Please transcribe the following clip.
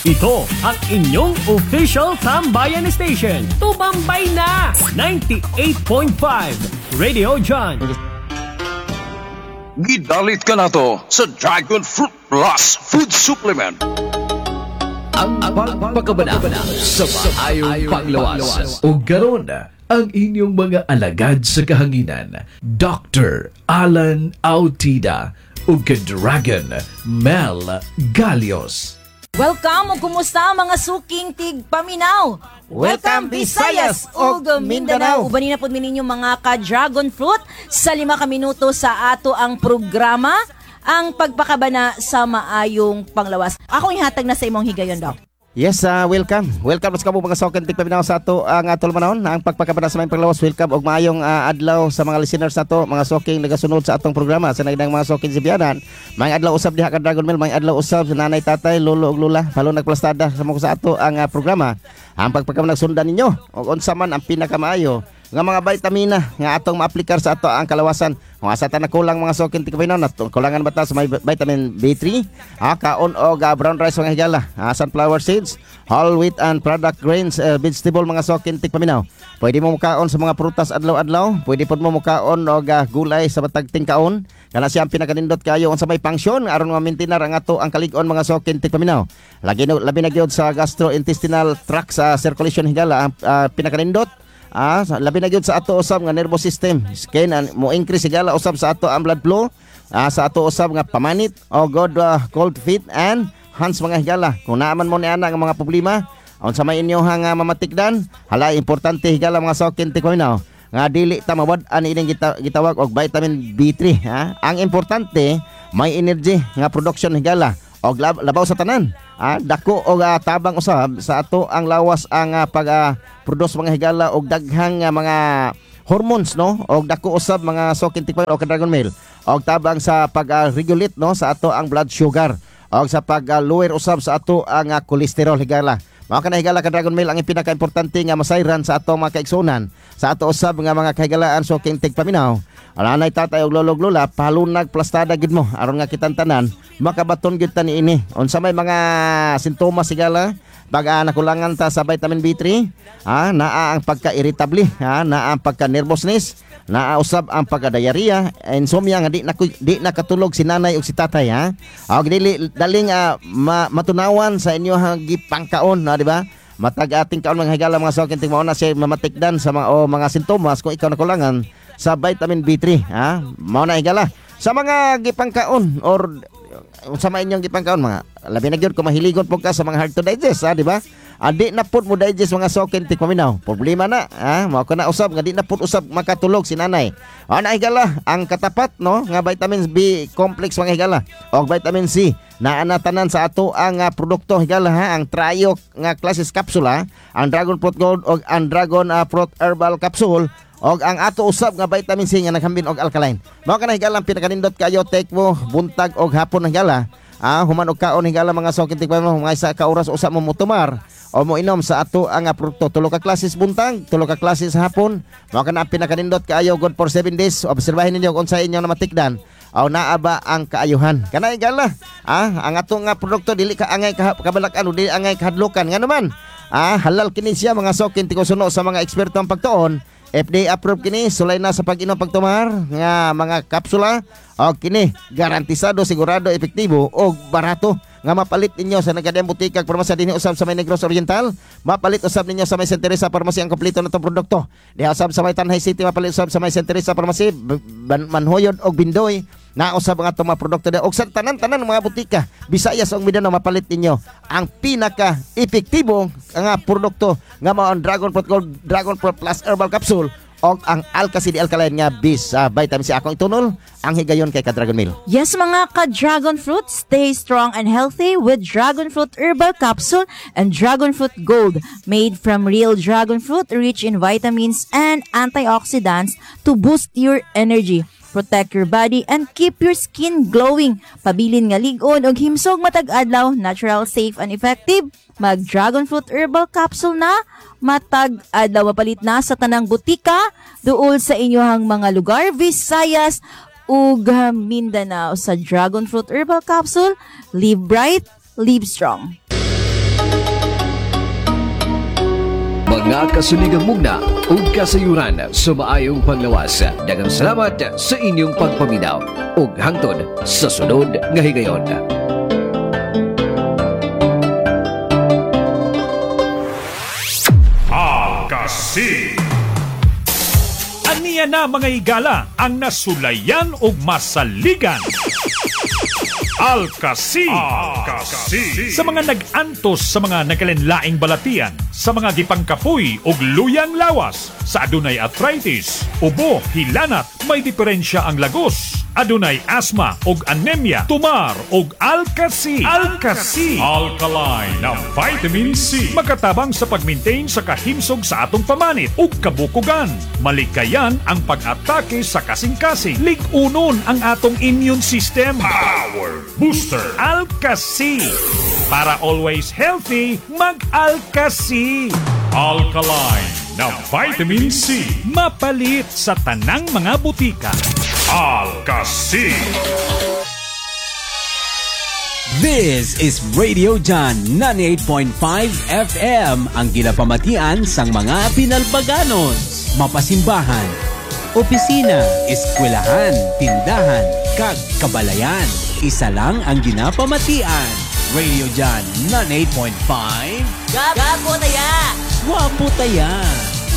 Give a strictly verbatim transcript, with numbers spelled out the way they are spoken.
Ito ang inyong official Tambayan Station. Tumambay na! ninety-eight point five Radio John. Gidalit ka na to sa Dragon Fruit Plus Food Supplement. Ang pagpagkabana sa maayong panglawas. O garon ang inyong mga alagad sa kahanginan. Doctor Alan Autida o ka-Dragon Mel Galios. Welcome o kumusta mga suking tig paminaw. Welcome Visayas ug Mindanao. Ubanin na po ninyong mga ka-dragon fruit sa lima ka minuto sa ato ang programa, ang pagpakabana sa maayong panglawas. Ako ihatag na sa imong higayon, Doc. Yes, uh, welcome. Welcome sa mga soken tig paminaw sa ato ang ato manon, ang pagpakabana sa maayong panglawas. Welcome og maayong uh, adlaw sa mga listeners nato, mga soking nagasunod sa atong programa sa nagdang mga soking sibiyanan. Mga adlaw usab diha ka Dragon Mel, mga adlaw usab sa nanay, tatay, lolo ug lola, palo nagplastada sa mga sa ato ang uh, programa. Ang pagpakabana sundan ninyo og unsa man ang pinakamaayo nga mga vitamina nga atong maaplikar sa ato ang kalawasan. Kung asa ta nakulang mga sokin tig paminaw, kulangan ba ta sa may vitamin B three, ha, kaon og uh, brown rice mga higala, uh, sunflower seeds, whole wheat and product grains, uh, vegetable mga sokin tig paminaw. Pwede mo mukaon sa mga prutas adlaw-adlaw, pwede pod mo mukaon og uh, gulay sa batag tingkaon. Kana siya ang pinakanindot kayo unsa may function aron ma-maintain ang ato ang kalig-on mga sokin tig paminaw. Lagi no labi na gyud sa gastrointestinal tract sa circulation higala ang uh, pinakanindot. Ah, labi na gyud sa ato usab nga nervous system, skin and mo increase sigala usab sa ato ang blood flow, ah, sa ato usab nga pamanit o good uh, cold feet and hands mga higala. Kung naaman mo ni ana nga mga problema unsa may inyo nga mamatikdan, hala importante higala mga sokin tig paminaw nga dili ta mawad-an ining gita, gitawag og vitamin B three, ha. Ang importante may energy nga production higala og lab, labaw sa tanan. Ah, dako og uh, tabang usab sa ato ang lawas ang uh, pag uh, produce mga higala og daghang uh, mga hormones, no, og dako usab mga sokin tig paminaw o ka-Dragon Mel og tabang sa pag uh, regulate, no, sa ato ang blood sugar og sa pag uh, lower usab sa ato ang uh, cholesterol higala. Mao kana higala ka-Dragon Mel ang pinaka-importante nga masayran sa ato mga kaigsunan, sa ato usab nga mga kahigalaan soking tig paminaw. Alanay tatay og lolo ug lola, palunag plastada gid mo aron nga kitang tanan makabaton gid ta niini. Unsa may mga sintomas sigala pag uh, nakulangan ta sa vitamin B three, ha, naa ang pagka-irritable, ha, naa ang pagka-nervousness, naa usab ang pagka-diarrhea, insomnia nga di na di nakatulog si nanay ug si tatay, ha. Og dili daling uh, ma, matunawan sa inyo gipangkaon, na di ba? Matag ating kaon mga higala mga sokin ting mao na siya mamatikdan sa mga o mga sintomas kung ikaw nakulangan sa vitamin B three, ha. Mao na higala sa mga gipangkaon or sa mga inyong gipangkaon, mga labi na gyud kung mahiligon po ka sa mga hard to digest, ha, di ba? Adi na pud mo digest mga sokin tig paminaw, problema na, ha. Mao ko na usab nga di na pud usab makatulog si nanay. Ana higala ang katapat, no, nga vitamin B complex mga higala og vitamin C naa na tanan sa ato ang uh, produkto higala, ha, ang trio nga klases kapsula, ang Dragon Fruit Gold og ang Dragon uh, Fruit Herbal Capsule og ang ato usab nga vitamin C nga naghambin og alkaline. Mao kana higala ang pinakanindot kayo, take mo buntag og hapon higala. Ah, human og kaon higala mga sokin tig paminaw, mga isa ka oras usab mo mutumar o mo inom sa ato ang uh, produkto. Tulo ka klases buntag, tulo ka klases hapon. Mao kana ang pinakanindot kayo, good for seven days. Obserbahin ninyo kung sa inyo na matikdan aw naa ba ang kaayuhan. Kana higala, ah, ang ato nga produkto dili ka angay kabalak-an, dili angay kahadlukan. Nga naman, ah, halal kini siya mga sokin tig suno sa mga eksperto ang pagtuon. F D A approved kini, sulay na sa pag-inom pagtumar nga mga kapsula o kini garantisado, sigurado, epektibo o barato nga mapalit ninyo sa nagkadiyang butika parmasya dinhi usab sa may Negros Oriental, mapalit usab ninyo sa may Saint Teresa Pharmacy ang kompleto na itong produkto. Diha usab sa may Tanay City, mapalit usab sa may Saint Teresa Pharmacy, Manhoyod og Bindoy, na usab ang atong mga produkto de og sa tanan-tanan mga butika Visayas ug Mindanao, mapalit ninyo ang pinaka epektibo nga produkto nga mao ang Dragon Fruit Gold, Dragon Fruit Plus Herbal Capsule og ang Alka-C D Alkaline nga bis uh, vitamin C. Akong itunol ang higayon kay ka-Dragon Mel. Yes mga ka-Dragon Fruit, stay strong and healthy with Dragon Fruit Herbal Capsule and Dragon Fruit Gold, made from real dragon fruit, rich in vitamins and antioxidants to boost your energy, protect your body, and keep your skin glowing. Pabilin nga lig-on og himsog matag adlaw, natural, safe, and effective. Mag Dragon Fruit Herbal Capsule na matag adlaw, mapalit na sa tanang butika duol sa inyohang mga lugar Visayas ug Mindanao. Sa Dragon Fruit Herbal Capsule, live bright, live strong. mga kasuligang mugna ug kasayuran sa maayong panglawas. Daghang salamat sa inyong pagpaminaw ug hangtod sa sunod nga higayon. Alcacid. Aniya na mga higala ang nasulayan og masaligan. Alcacid. Alcacid. Sa mga nag-antos sa mga nagalinlaing balatian, sa mga gipangkapoy og luyang lawas, sa adunay arthritis, ubo, hilanat, may diferensya ang lagos. Adunay asthma og anemia, tumar og Alcacid. Alcacid. Alkaline na vitamin C. Makatabang sa pag-maintain sa kahimsog sa atong pamanit ug kabukugan. Malikayan ang pag-atake sa kasing-kasing. Lig-unon ang atong immune system. Power Booster. Alcacid. Para always healthy, mag-Alcacid. Alkaline na vitamin C. Mapalit sa tanang mga butika. Alcacid. This is Radio John ninety-eight point five F M, ang ginapamatian sang mga pinalbaganon, mapasimbahan, opisina, eskwelahan, tindahan, kag kabalayan. Isa lang ang ginapamatian. Radio John ninety-eight point five. Gapo taya! Wapo taya!